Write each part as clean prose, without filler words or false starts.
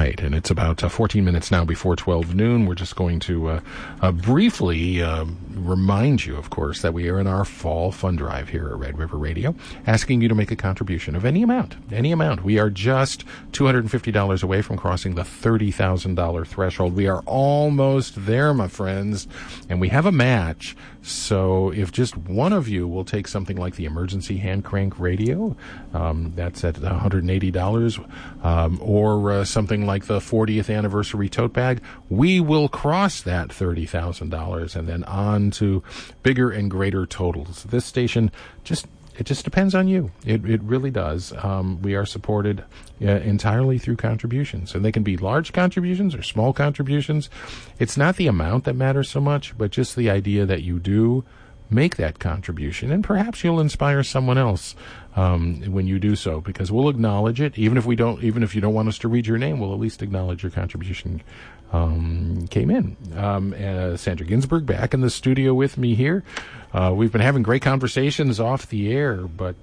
right, and it's about 14 minutes now before 12 noon. We're just going to briefly remind you, of course, that we are in our fall fund drive here at Red River Radio, asking you to make a contribution of any amount. We are just $250 away from crossing the $30,000 threshold. We are almost there, my friends, and we have a match. So if just one of you will take something like the emergency hand crank radio, that's at $180, or something like the 40th anniversary tote bag, we will cross that $30,000 and then on to bigger and greater totals. This station it just depends on you. It really does. We are supported entirely through contributions, and they can be large contributions or small contributions. It's not the amount that matters so much, but just the idea that you do make that contribution, and perhaps you'll inspire someone else when you do so, because we'll acknowledge it. Even if you don't want us to read your name, we'll at least acknowledge your contribution came in. Sandra Ginsburg back in the studio with me here. We've been having great conversations off the air, but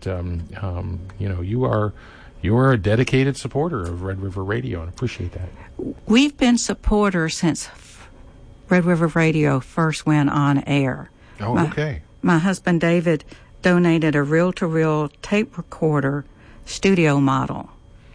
you are a dedicated supporter of Red River Radio, and appreciate that. We've been supporters since Red River Radio first went on air. Oh, okay. My husband David donated a reel-to-reel tape recorder studio model.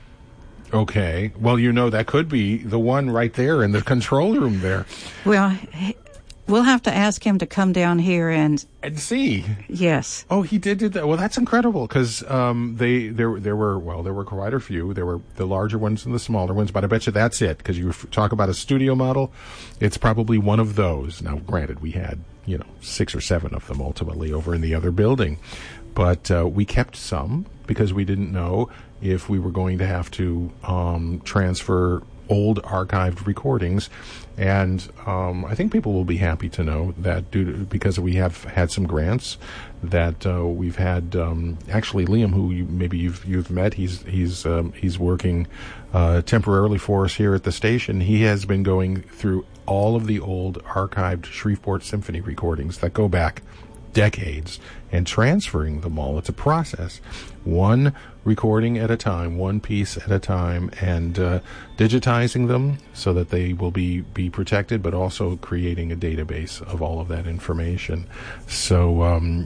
Okay. Well, that could be the one right there in the control room there. Well, we'll have to ask him to come down here and see. Yes. Oh, he did that. Well, that's incredible, because there were quite a few. There were the larger ones and the smaller ones, but I bet you that's it, because you talk about a studio model. It's probably one of those. Now, granted, we had 6 or 7 of them ultimately over in the other building, but we kept some because we didn't know if we were going to have to transfer old archived recordings. And I think people will be happy to know that because we have had some grants that we've had. Actually, Liam, who you've met, he's working temporarily for us here at the station. He has been going through all of the old archived Shreveport Symphony recordings that go back decades and transferring them all. It's a process, one recording at a time, one piece at a time, and digitizing them so that they will be protected, but also creating a database of all of that information. So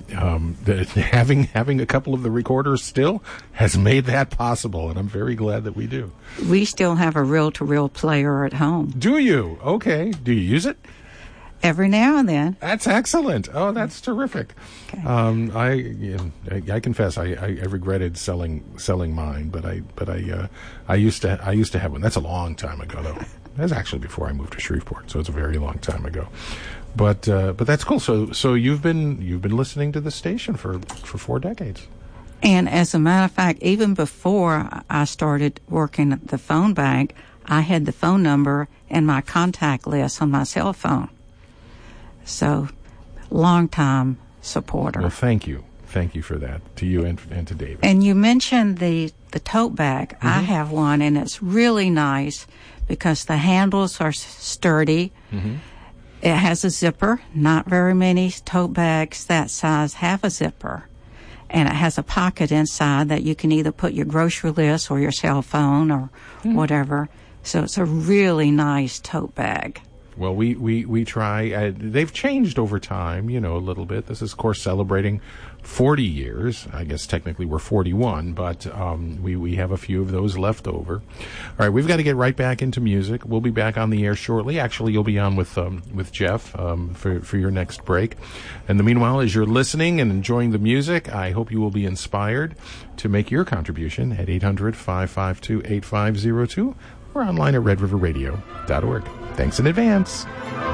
having a couple of the recorders still has made that possible, and I'm very glad that we do. We still have a reel-to-reel player at home. Do you? Okay. Do you use it? Every now and then. That's excellent. Oh, that's terrific. Okay. I confess I regretted selling mine, but I used to have one. That's a long time ago, though. That's actually before I moved to Shreveport, so it's a very long time ago. But that's cool. So you've been listening to the station for 4 decades. And as a matter of fact, even before I started working at the phone bank, I had the phone number in my contact list on my cell phone. So, long-time supporter. Well, thank you. Thank you for that, to you and to David. And you mentioned the tote bag. Mm-hmm. I have one, and it's really nice because the handles are sturdy. Mm-hmm. It has a zipper. Not very many tote bags that size have a zipper. And it has a pocket inside that you can either put your grocery list or your cell phone or whatever. So it's a really nice tote bag. Well, we try. They've changed over time, a little bit. This is, of course, celebrating 40 years. I guess technically we're 41, but we have a few of those left over. All right, we've got to get right back into music. We'll be back on the air shortly. Actually, you'll be on with Jeff for your next break. And the meanwhile, as you're listening and enjoying the music, I hope you will be inspired to make your contribution at 800-552-8502 or online at redriverradio.org. Thanks in advance.